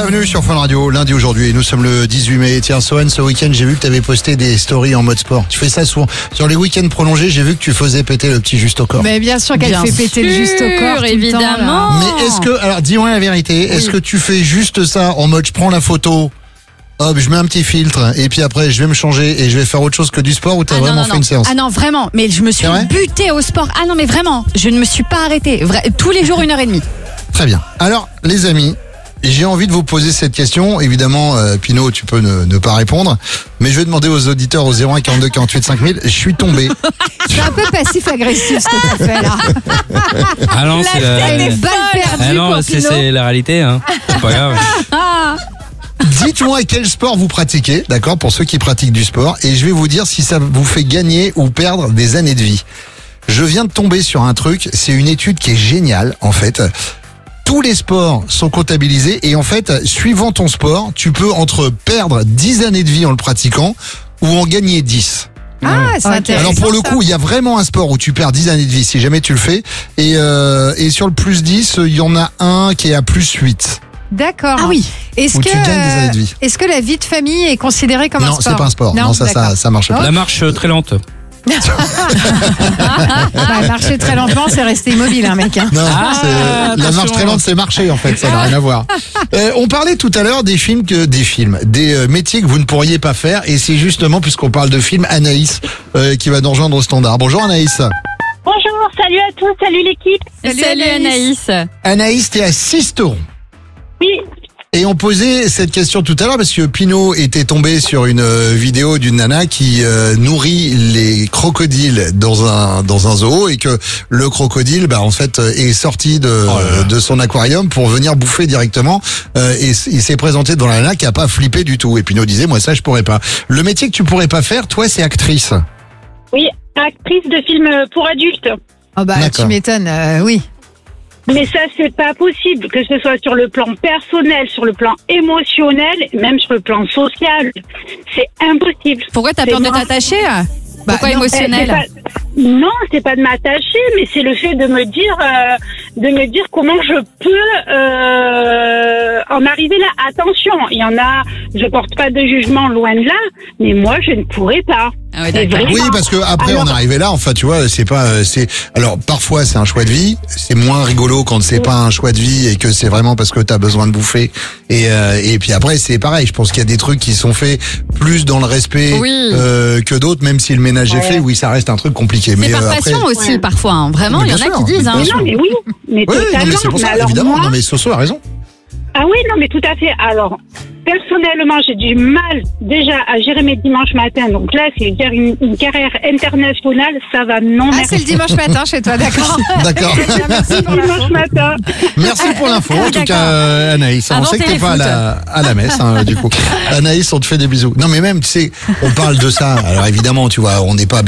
Bienvenue sur Fun Radio, lundi aujourd'hui, nous sommes le 18 mai. Tiens, Sohan, ce week-end, j'ai vu que tu avais posté des stories en mode sport. Tu fais ça souvent. Sur les week-ends prolongés, j'ai vu que tu faisais péter le petit juste au corps. Mais bien sûr qu'elle fait péter le juste au corps tout évidemment. le temps, là. Mais est-ce que, alors dis-moi la vérité, est-ce que tu fais juste ça en mode je prends la photo, hop, je mets un petit filtre et puis après je vais me changer et je vais faire autre chose que du sport ou t'as vraiment fait une séance? Ah non, vraiment, mais je me suis butée au sport. Ah non, mais vraiment, je ne me suis pas arrêtée. Tous les jours, 1h30. Très bien. Alors, les amis, j'ai envie de vous poser cette question. Évidemment, Pinot, tu peux ne pas répondre. Mais je vais demander aux auditeurs au 01 42 48 5000. Je suis tombé. C'est un peu passif-agressif ce que tu fais là. Ah non, c'est la... Une balle perdue Ah non, pour Pinot. c'est la réalité, hein. C'est pas grave. Dites-moi quel sport vous pratiquez, d'accord, pour ceux qui pratiquent du sport. Et je vais vous dire si ça vous fait gagner ou perdre des années de vie. Je viens de tomber sur un truc. C'est une étude qui est géniale, en fait. Tous les sports sont comptabilisés et en fait, suivant ton sport, tu peux entre perdre 10 années de vie en le pratiquant ou en gagner 10. Ah, c'est intéressant. Alors pour le coup, il y a vraiment un sport où tu perds 10 années de vie si jamais tu le fais. Et sur le plus 10, il y en a un qui est à plus 8. D'accord. Ah oui. Est-ce Où tu gagnes des années de vie. Est-ce que la vie de famille est considérée comme un Non, sport? c'est pas un sport. Non, d'accord. ça marche pas. La marche très lente. Marcher très lentement, c'est rester immobile, hein, mec. Hein. Non, la marche très lente, c'est marcher en fait, ça n'a rien à voir. On parlait tout à l'heure des métiers que vous ne pourriez pas faire, et c'est justement, puisqu'on parle de films, Anaïs qui va nous rejoindre au standard. Bonjour Anaïs. Bonjour, salut à tous, salut l'équipe. Salut Anaïs. Anaïs, t'es à Sisteron. Oui, Et on posait cette question tout à l'heure parce que Pinot était tombé sur une vidéo d'une nana qui nourrit les crocodiles dans un zoo et que le crocodile en fait est sorti de son aquarium pour venir bouffer directement et il s'est présenté devant la nana qui a pas flippé du tout. Et Pinot disait moi ça je pourrais pas. Le métier que tu pourrais pas faire, toi c'est actrice. oui, actrice de films pour adultes. Oh bah, D'accord. tu m'étonnes, oui. Mais ça, c'est pas possible, que ce soit sur le plan personnel, sur le plan émotionnel, même sur le plan social. C'est impossible. Pourquoi t'as peur de t'attacher? Pourquoi non, émotionnel? Non, c'est pas de m'attacher, mais c'est le fait de me dire comment je peux en arriver là. Attention, il y en a, je porte pas de jugement loin de là, mais moi je ne pourrais pas. Ah ouais, d'accord. Vraiment. Oui, parce que après on est arrivé là. Enfin, tu vois, alors parfois c'est un choix de vie. C'est moins rigolo quand c'est pas un choix de vie et que c'est vraiment parce que t'as besoin de bouffer. Et puis après c'est pareil. Je pense qu'il y a des trucs qui sont faits plus dans le respect que d'autres, même si le ménage est fait. Oui, ça reste un truc compliqué. C'est Mais par après, passion aussi, parfois. Hein. Vraiment, Mais il y en bien a sûr, qui disent. Hein. bien sûr. Non, mais oui, mais oui, non, totalement. mais c'est pour ça, alors évidemment. moi, Non, mais Soso a raison. Ah oui, non, mais tout à fait. Alors, personnellement, j'ai du mal déjà à gérer mes dimanches matins. Donc là, c'est dire une carrière internationale, ça va non. Ah, merci. c'est le dimanche matin chez toi, d'accord. D'accord. Merci pour Dimanche l'info. matin. Merci pour l'info, en tout cas, Anaïs. On Avant sait que t'es pas à la messe, hein, du coup. Anaïs, on te fait des bisous. Non, mais même, tu sais, on parle de ça. Alors évidemment, tu vois, on n'est pas